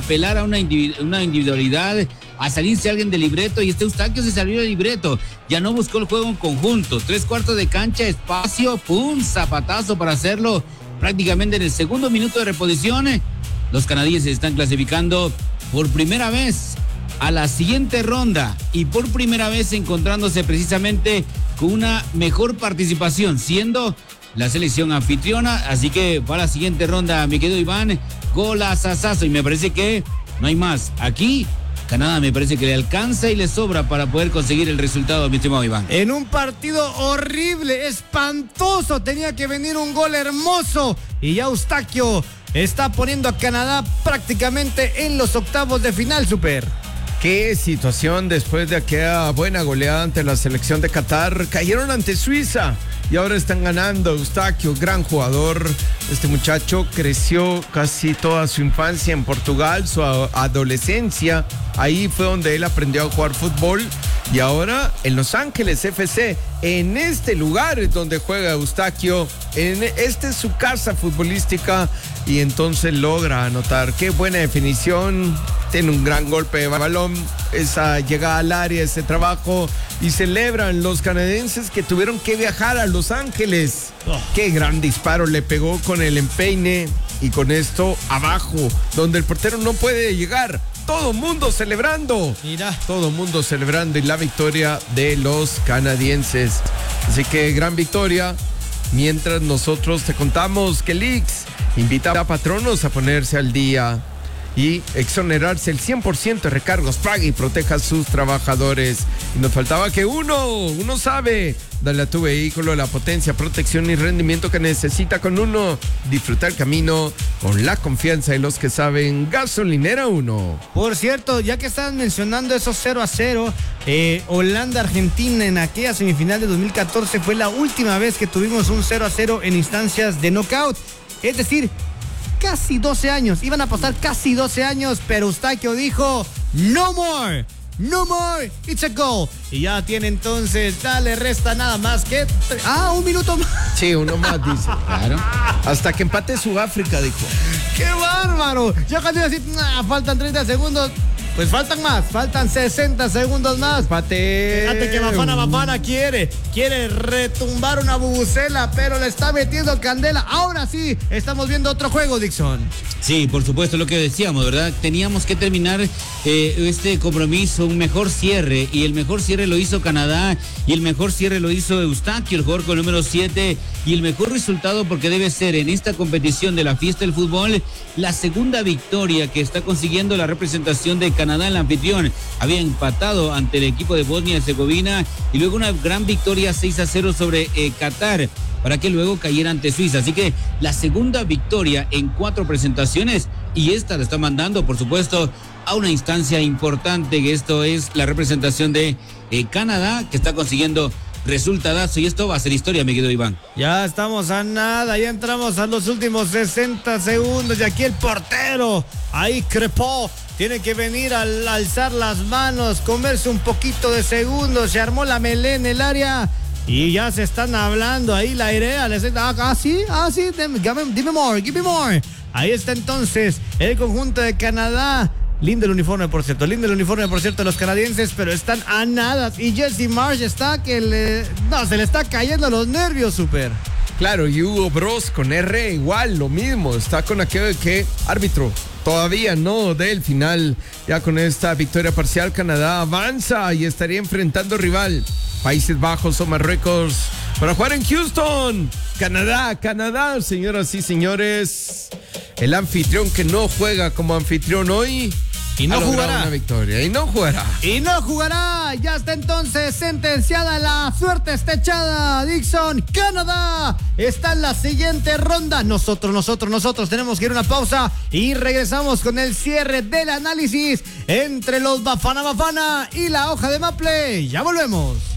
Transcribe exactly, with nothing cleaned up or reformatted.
apelar a una, individu- una individualidad, a salirse alguien del libreto, y este Eustaquio se salió del libreto, ya no buscó el juego en conjunto, tres cuartos de cancha, espacio, pum, zapatazo para hacerlo prácticamente en el segundo minuto de reposición. Los canadienses están clasificando por primera vez a la siguiente ronda y por primera vez encontrándose precisamente con una mejor participación, siendo la selección anfitriona. Así que para la siguiente ronda, mi querido Iván, golazazazo, y me parece que no hay más. Aquí Canadá me parece que le alcanza y le sobra para poder conseguir el resultado, mi estimado Iván. En un partido horrible, espantoso, tenía que venir un gol hermoso y ya Eustaquio está poniendo a Canadá prácticamente en los octavos de final, Super. Qué situación después de aquella buena goleada ante la selección de Qatar. Cayeron ante Suiza y ahora están ganando. Eustaquio, gran jugador. Este muchacho creció casi toda su infancia en Portugal, su adolescencia. Ahí fue donde él aprendió a jugar fútbol. Y ahora en Los Ángeles F C, en este lugar es donde juega Eustaquio. En esta es su casa futbolística y entonces logra anotar. Qué buena definición. Tiene un gran golpe de balón, esa llegada al área, ese trabajo, y celebran los canadienses que tuvieron que viajar a Los Ángeles. Oh. Qué gran disparo le pegó con el empeine y con esto abajo, donde el portero no puede llegar. Todo mundo celebrando. Mira. Todo mundo celebrando y la victoria de los canadienses. Así que gran victoria. Mientras nosotros te contamos que Leaks invita a patronos a ponerse al día y exonerarse el cien por ciento de recargos, pague y proteja a sus trabajadores. Y nos faltaba que uno, uno sabe, dale a tu vehículo la potencia, protección y rendimiento que necesita con uno. Disfruta el camino con la confianza de los que saben. Gasolinera uno. Por cierto, ya que estaban mencionando esos cero a cero, eh, Holanda-Argentina en aquella semifinal de dos mil catorce fue la última vez que tuvimos un cero a cero en instancias de knockout. Es decir, casi doce años, iban a pasar casi doce años, pero Eustaquio dijo, no more, no more, it's a goal. Y ya tiene entonces, dale, resta nada más que, ah, un minuto más. Sí, uno más, dice. Claro. Hasta que empate Sudáfrica, dijo. ¡Qué bárbaro! Ya cuando iba a decir, nah, faltan treinta segundos. Pues faltan más, faltan sesenta segundos más. Empate. Fíjate que Bafana Bafana quiere, quiere retumbar una bubucela, pero le está metiendo candela. Ahora sí, estamos viendo otro juego, Dixon. Sí, por supuesto, lo que decíamos, ¿verdad? Teníamos que terminar eh, este compromiso, un mejor cierre, y el mejor cierre lo hizo Canadá, y el mejor cierre lo hizo Eustaquio, el jugador con el número siete, y el mejor resultado, porque debe ser en esta competición de la fiesta del fútbol, la segunda victoria que está consiguiendo la representación de Canadá, el anfitrión. Había empatado ante el equipo de Bosnia y Herzegovina, y luego una gran victoria seis a cero sobre eh, Qatar, para que luego cayera ante Suiza. Así que la segunda victoria en cuatro presentaciones, y esta la está mandando, por supuesto, a una instancia importante, que esto es la representación de eh, Canadá, que está consiguiendo resultadazo, y esto va a ser historia, mi querido Iván. Ya estamos a nada, ya entramos a los últimos sesenta segundos, y aquí el portero, ahí crepó, tiene que venir al alzar las manos, comerse un poquito de segundos, se armó la melé en el área, y ya se están hablando ahí, la airea, les ah, ah, sí, ah, sí, dime, dime more, give me more. Ahí está entonces el conjunto de Canadá. Lindo el uniforme, por cierto, lindo el uniforme, por cierto, de los canadienses, pero están a nada. Y Jesse Marsh está que le... No, se le está cayendo los nervios, Super. Claro, y Hugo Bros con R igual, lo mismo, está con aquello de que árbitro, todavía no del final. Ya con esta victoria parcial, Canadá avanza y estaría enfrentando rival Países Bajos o Marruecos para jugar en Houston. Canadá, Canadá, señoras y señores, el anfitrión que no juega como anfitrión hoy y no jugará una victoria y no jugará y no jugará. Ya está entonces sentenciada, la suerte está echada. Dixon, Canadá está en la siguiente ronda. Nosotros, nosotros, nosotros tenemos que ir a una pausa y regresamos con el cierre del análisis entre los Bafana Bafana y la hoja de Maple. Ya volvemos.